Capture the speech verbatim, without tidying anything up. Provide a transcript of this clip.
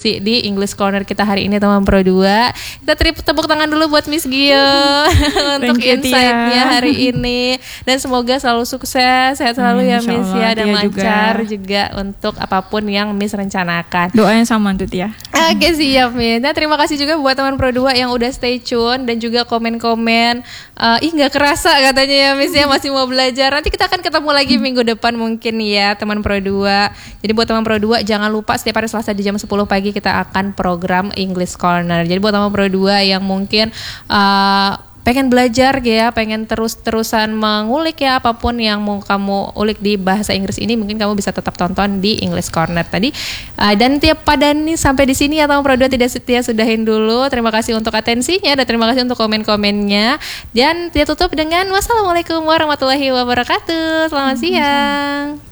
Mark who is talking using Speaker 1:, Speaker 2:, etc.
Speaker 1: diskusi di English Corner kita hari ini teman Pro dua. Kita teri- tepuk tangan dulu buat Miss Gio untuk insight-nya hari ini, dan semoga selalu sukses, sehat selalu hmm, ya Miss ya, dan lancar juga. juga untuk apapun yang Miss rencanakan.
Speaker 2: Doanya sama tuh Tia.
Speaker 1: Oke siap Miss. Nah terima kasih juga buat teman Pro dua yang udah stay tune dan juga komen-komen. Uh, ih nggak kerasa katanya ya Miss ya, masih mau belajar. Nanti kita akan ketemu lagi minggu depan mungkin ya teman Pro dua. Jadi buat teman Pro dua jangan lupa setiap hari Selasa di jam sepuluh pagi kita akan program English Corner. Jadi buat teman Pro dua yang mungkin uh, pengen belajar ya, pengen terus-terusan mengulik ya apapun yang mau kamu ulik di bahasa Inggris ini, mungkin kamu bisa tetap tonton di English Corner tadi. Uh, dan tiap padan nih sampai di sini ya teman Pro dua, tidak setia sudahin dulu. Terima kasih untuk atensinya dan terima kasih untuk komen-komennya. Dan dia tutup dengan wassalamualaikum warahmatullahi wabarakatuh. Selamat siang.